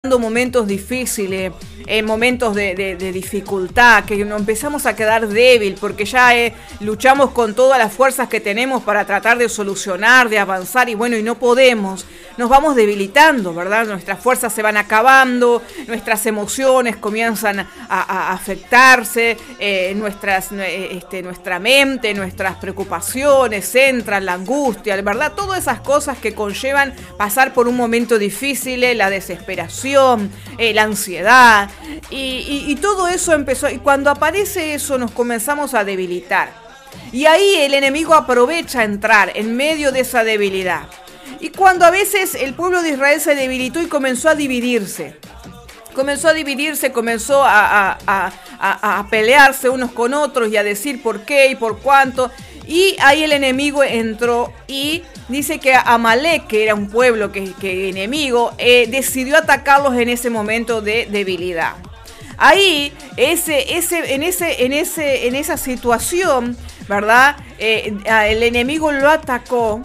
momentos difíciles, momentos de dificultad, que nos empezamos a quedar débil porque ya luchamos con todas las fuerzas que tenemos para tratar de solucionar, de avanzar y bueno, y no podemos, nos vamos debilitando, ¿verdad? Nuestras fuerzas se van acabando, nuestras emociones comienzan a afectarse, nuestra mente, nuestras preocupaciones, entran la angustia, ¿verdad? Todas esas cosas que conllevan pasar por un momento difícil, la desesperación, la ansiedad, y todo eso empezó, y cuando aparece eso nos comenzamos a debilitar. Y ahí el enemigo aprovecha entrar en medio de esa debilidad. Y cuando a veces el pueblo de Israel se debilitó y comenzó a dividirse, comenzó a pelearse unos con otros y a decir por qué y por cuánto. Y ahí el enemigo entró y dice que Amalek, que era un pueblo que enemigo, decidió atacarlos en ese momento de debilidad. Ahí, en esa situación, ¿verdad? El enemigo lo atacó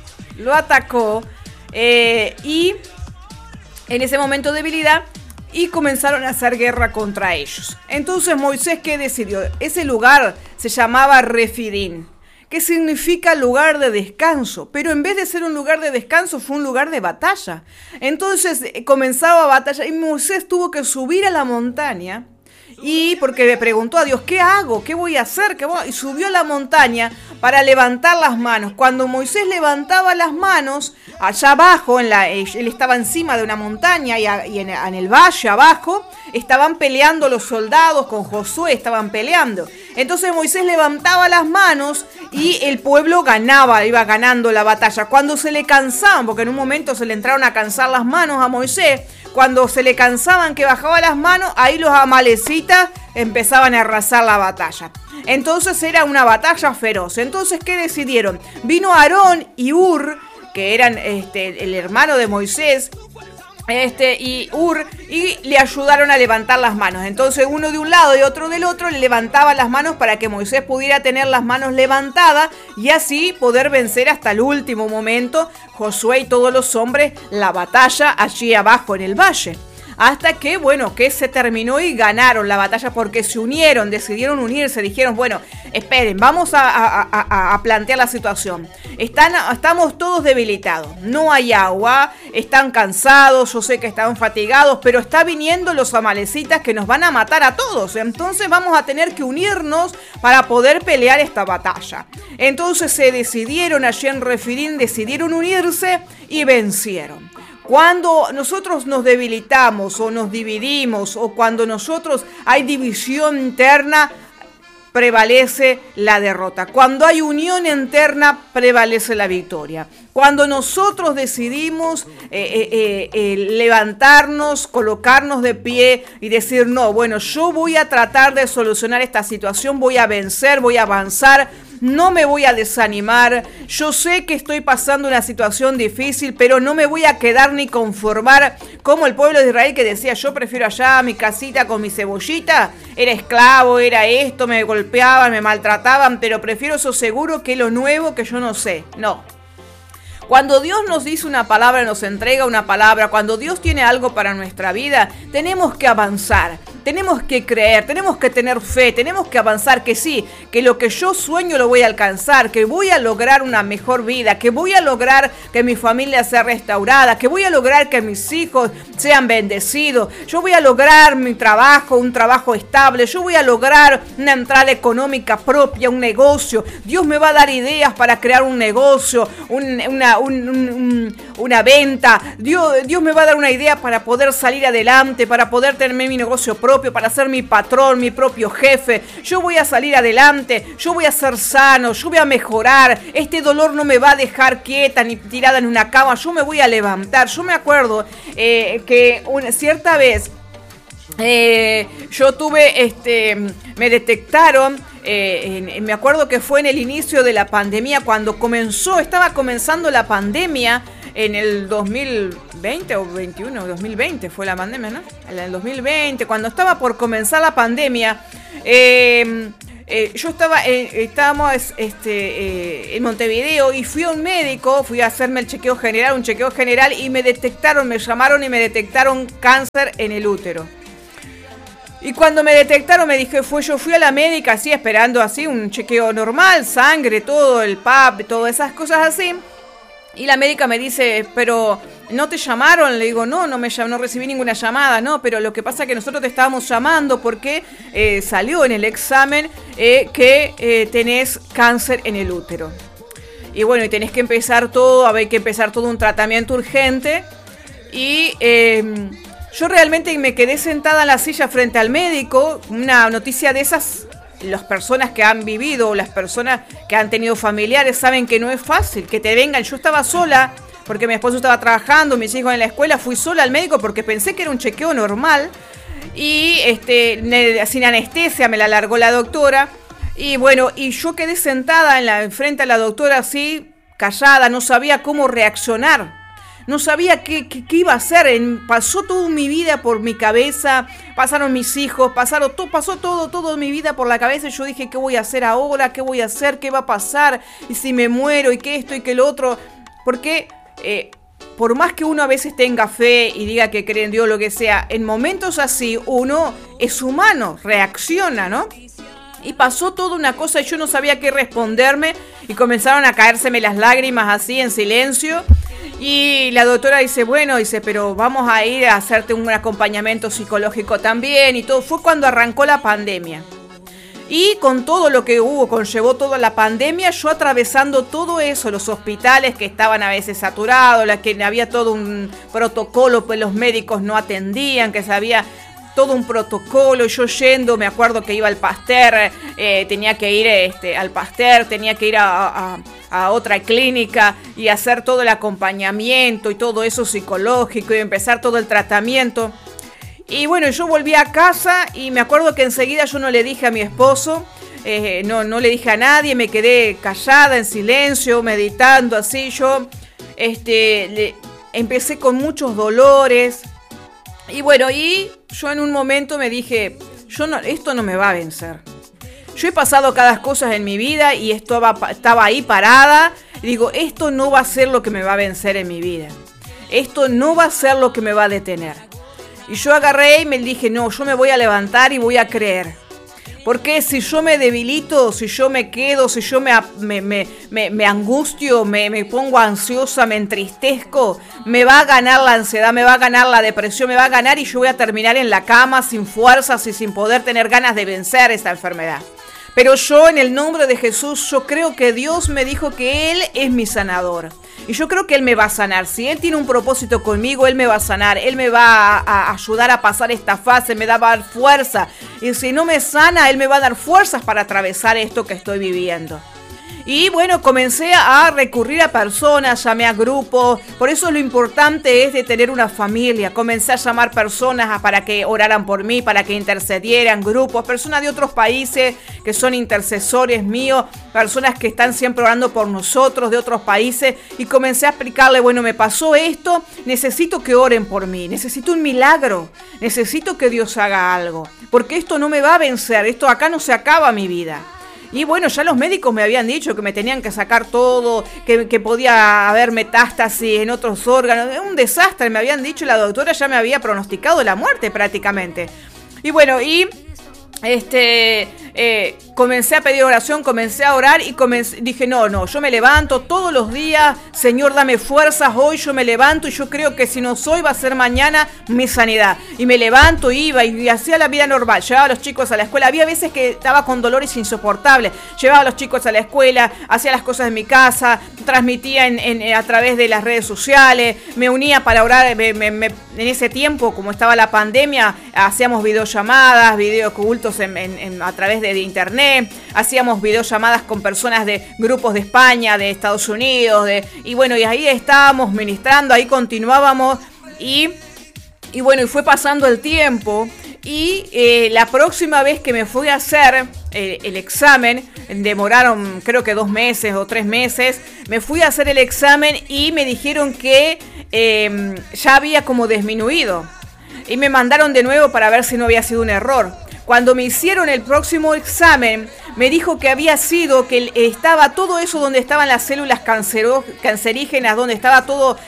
y en ese momento de debilidad y comenzaron a hacer guerra contra ellos. Entonces Moisés, ¿qué decidió? Ese lugar se llamaba Refidim, que significa lugar de descanso, pero en vez de ser un lugar de descanso fue un lugar de batalla. Entonces comenzaba batalla y Moisés tuvo que subir a la montaña y porque le preguntó a Dios, ¿qué hago? ¿Qué voy a hacer? Y subió a la montaña para levantar las manos. Cuando Moisés levantaba las manos, allá abajo, él estaba encima de una montaña y en el valle abajo estaban peleando los soldados con Josué, estaban peleando. Entonces Moisés levantaba las manos y el pueblo iba ganando la batalla. Cuando se le cansaban, porque en un momento se le entraron a cansar las manos a Moisés, cuando se le cansaban que bajaba las manos, ahí los amalecitas empezaban a arrasar la batalla. Entonces era una batalla feroz. Entonces, ¿qué decidieron? Vino Aarón y Hur, que eran el hermano de Moisés, y Hur, y le ayudaron a levantar las manos. Entonces uno de un lado y otro del otro le levantaban las manos para que Moisés pudiera tener las manos levantadas y así poder vencer hasta el último momento Josué y todos los hombres la batalla allí abajo en el valle. Hasta que, que se terminó y ganaron la batalla porque se unieron, decidieron unirse, dijeron, bueno, esperen, vamos a plantear la situación. Estamos todos debilitados, no hay agua, están cansados, yo sé que están fatigados, pero está viniendo los amalecitas que nos van a matar a todos. Entonces vamos a tener que unirnos para poder pelear esta batalla. Entonces se decidieron allí en Refidim, decidieron unirse y vencieron. Cuando nosotros nos debilitamos o nos dividimos o cuando nosotros hay división interna, prevalece la derrota. Cuando hay unión interna, prevalece la victoria. Cuando nosotros decidimos levantarnos, colocarnos de pie y decir, no, yo voy a tratar de solucionar esta situación, voy a vencer, voy a avanzar, no me voy a desanimar, yo sé que estoy pasando una situación difícil, pero no me voy a quedar ni conformar como el pueblo de Israel que decía, yo prefiero allá mi casita con mi cebollita, era esclavo, era esto, me golpeaban, me maltrataban, pero prefiero eso seguro que lo nuevo que yo no sé. No. Cuando Dios nos dice una palabra, nos entrega una palabra, cuando Dios tiene algo para nuestra vida, tenemos que avanzar, tenemos que creer, tenemos que tener fe, tenemos que avanzar, que sí, que lo que yo sueño lo voy a alcanzar, que voy a lograr una mejor vida, que voy a lograr que mi familia sea restaurada, que voy a lograr que mis hijos sean bendecidos, yo voy a lograr mi trabajo, un trabajo estable, yo voy a lograr una entrada económica propia, un negocio. Dios me va a dar ideas para crear un negocio, una venta. Dios me va a dar una idea para poder salir adelante, para poder tener mi negocio propio, para ser mi patrón, mi propio jefe. Yo voy a salir adelante, yo voy a ser sano, yo voy a mejorar. Este dolor no me va a dejar quieta ni tirada en una cama, yo me voy a levantar. Yo me acuerdo que cierta vez yo tuve, me detectaron, me acuerdo que fue en el inicio de la pandemia, cuando estaba comenzando la pandemia en el 2020 o 21, 2020 fue la pandemia, ¿no? En el 2020, cuando estaba por comenzar la pandemia, yo estábamos en Montevideo y fui a un médico, fui a hacerme un chequeo general y me llamaron y me detectaron cáncer en el útero. Y cuando me detectaron yo fui a la médica así esperando así un chequeo normal, sangre, todo, el PAP, todas esas cosas así. Y la médica me dice, pero ¿no te llamaron? Le digo, no recibí ninguna llamada, no, pero lo que pasa es que nosotros te estábamos llamando porque salió en el examen que tenés cáncer en el útero. Y bueno, y tenés que empezar todo un tratamiento urgente. Y yo realmente me quedé sentada en la silla frente al médico, una noticia de esas. Las personas que han vivido o las personas que han tenido familiares saben que no es fácil, que te vengan. Yo estaba sola porque mi esposo estaba trabajando, mis hijos en la escuela, fui sola al médico porque pensé que era un chequeo normal y sin anestesia me la largó la doctora. Y bueno, y yo quedé sentada frente a la doctora así, callada, no sabía cómo reaccionar. No sabía qué iba a hacer. Pasó toda mi vida por mi cabeza. Pasaron mis hijos. Pasó todo mi vida por la cabeza. Y yo dije, ¿qué voy a hacer ahora? ¿Qué voy a hacer? ¿Qué va a pasar? ¿Y si me muero? ¿Y qué esto? ¿Y qué lo otro? Porque por más que uno a veces tenga fe y diga que cree en Dios, lo que sea, en momentos así uno es humano, reacciona, ¿no? Y pasó toda una cosa y yo no sabía qué responderme. Y comenzaron a caérseme las lágrimas así en silencio. Y la doctora dice, pero vamos a ir a hacerte un acompañamiento psicológico también y todo. Fue cuando arrancó la pandemia. Y con todo lo que conllevó toda la pandemia, yo atravesando todo eso, los hospitales que estaban a veces saturados, que había todo un protocolo, pues los médicos no atendían, que sabía todo un protocolo, yo yendo, me acuerdo que iba al Pasteur, tenía que ir al Pasteur, tenía que ir a otra clínica y hacer todo el acompañamiento y todo eso psicológico y empezar todo el tratamiento. Y bueno, yo volví a casa y me acuerdo que enseguida yo no le dije a mi esposo, no le dije a nadie, me quedé callada, en silencio, meditando así. Yo empecé con muchos dolores. Y bueno, y yo en un momento me dije, esto no me va a vencer. Yo he pasado cada cosa en mi vida y estaba ahí parada. Y digo, esto no va a ser lo que me va a vencer en mi vida. Esto no va a ser lo que me va a detener. Y yo agarré y me dije, no, yo me voy a levantar y voy a creer. Porque si yo me debilito, si yo me quedo, si yo me angustio, me pongo ansiosa, me entristezco, me va a ganar la ansiedad, me va a ganar la depresión, me va a ganar y yo voy a terminar en la cama sin fuerzas y sin poder tener ganas de vencer esta enfermedad. Pero yo, en el nombre de Jesús, yo creo que Dios me dijo que Él es mi sanador. Y yo creo que Él me va a sanar. Si Él tiene un propósito conmigo, Él me va a sanar. Él me va a ayudar a pasar esta fase, me va a dar fuerza. Y si no me sana, Él me va a dar fuerzas para atravesar esto que estoy viviendo. Y bueno, comencé a recurrir a personas, llamé a grupos. Por eso lo importante es de tener una familia. Comencé a llamar personas para que oraran por mí, para que intercedieran, grupos, personas de otros países que son intercesores míos, personas que están siempre orando por nosotros, de otros países. Y comencé a explicarle, bueno, me pasó esto, necesito que oren por mí, necesito un milagro, necesito que Dios haga algo. Porque esto no me va a vencer, esto acá no se acaba mi vida. Y bueno, ya los médicos me habían dicho que me tenían que sacar todo, que podía haber metástasis en otros órganos. Un desastre, me habían dicho, la doctora ya me había pronosticado la muerte prácticamente. Y bueno, comencé a pedir oración, comencé a orar y dije, no, yo me levanto todos los días, Señor, dame fuerzas, hoy yo me levanto y yo creo que si no soy va a ser mañana mi sanidad. Y me levanto, iba y hacía la vida normal, llevaba a los chicos a la escuela, había veces que estaba con dolores insoportables, llevaba a los chicos a la escuela, hacía las cosas en mi casa, transmitía a través de las redes sociales, me unía para orar, en ese tiempo, como estaba la pandemia, hacíamos videollamadas, videocultos a través de internet, hacíamos videollamadas con personas de grupos de España, de Estados Unidos, y bueno, y ahí estábamos ministrando, ahí continuábamos, y bueno, y fue pasando el tiempo, y la próxima vez que me fui a hacer el examen, demoraron creo que 2 meses o 3 meses, me fui a hacer el examen y me dijeron que ya había como disminuido, y me mandaron de nuevo para ver si no había sido un error. cuando me hicieron el próximo examen, me dijo que había sido, que estaba todo eso donde estaban las células cancerígenas, donde estaba todo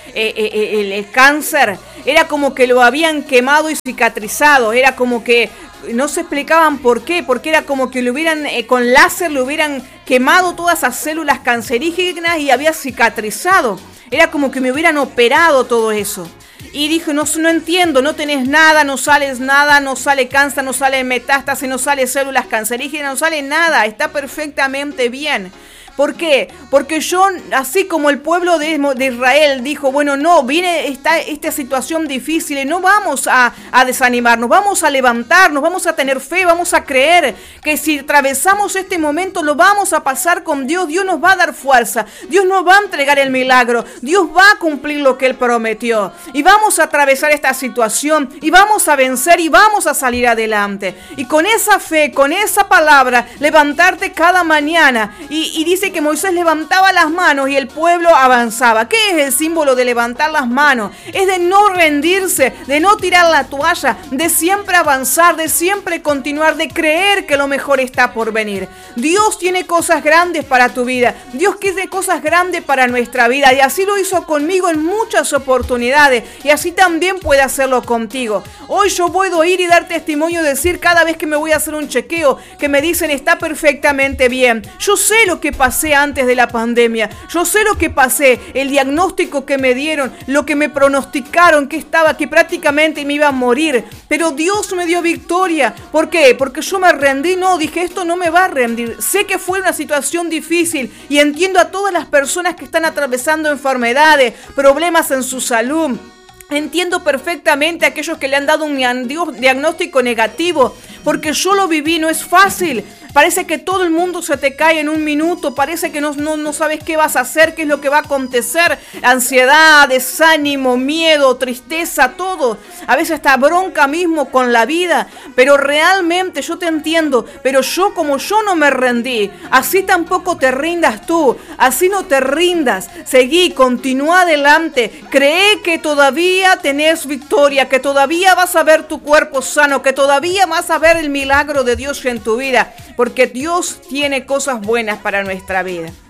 el cáncer, era como que lo habían quemado y cicatrizado, era como que no se explicaban por qué, porque era como que le hubieran, con láser le hubieran quemado todas esas células cancerígenas y había cicatrizado, era como que me hubieran operado todo eso. Y dije, no entiendo, no tenés nada, no sales nada, no sale cáncer, no sale metástasis, no sale células cancerígenas, no sale nada, está perfectamente bien. ¿Por qué? Porque yo, así como el pueblo de Israel dijo, bueno, no, viene esta situación difícil y no vamos a desanimarnos, vamos a levantarnos, vamos a tener fe, vamos a creer que si atravesamos este momento lo vamos a pasar con Dios, Dios nos va a dar fuerza, Dios nos va a entregar el milagro, Dios va a cumplir lo que Él prometió y vamos a atravesar esta situación y vamos a vencer y vamos a salir adelante. Y con esa fe, con esa palabra, levantarte cada mañana y dice que Moisés levantaba las manos y el pueblo avanzaba. ¿Qué es el símbolo de levantar las manos? Es de no rendirse, de no tirar la toalla, de siempre avanzar, de siempre continuar, de creer que lo mejor está por venir. Dios tiene cosas grandes para tu vida. Dios quiere cosas grandes para nuestra vida y así lo hizo conmigo en muchas oportunidades y así también puede hacerlo contigo. Hoy yo puedo ir y dar testimonio, decir cada vez que me voy a hacer un chequeo, que me dicen está perfectamente bien. Yo sé lo que pasé antes de la pandemia, yo sé lo que pasé, el diagnóstico que me dieron, lo que me pronosticaron que prácticamente me iba a morir, pero Dios me dio victoria. ¿Por qué? Porque yo me rendí, no, dije esto no me va a rendir, sé que fue una situación difícil y entiendo a todas las personas que están atravesando enfermedades, problemas en su salud. Entiendo perfectamente a aquellos que le han dado un diagnóstico negativo, porque yo lo viví, no es fácil. Parece que todo el mundo se te cae en un minuto, parece que no sabes qué vas a hacer, qué es lo que va a acontecer. Ansiedad, desánimo, miedo, tristeza, todo. A veces hasta bronca mismo con la vida, pero realmente yo te entiendo, pero yo como yo no me rendí, así tampoco te rindas tú, así no te rindas, seguí, continúa adelante, cree que todavía tenés victoria, que todavía vas a ver tu cuerpo sano, que todavía vas a ver el milagro de Dios en tu vida. Porque Dios tiene cosas buenas para nuestra vida.